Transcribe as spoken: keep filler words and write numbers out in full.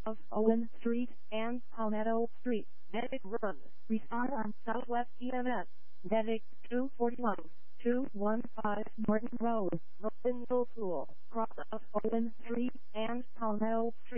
of Owen Street and Palmetto Street. Medic Run. Respond on Southwest E M S. Medic two forty-one, two fifteen Norton Road, Rosendale School, cross of Owen Street and Palmetto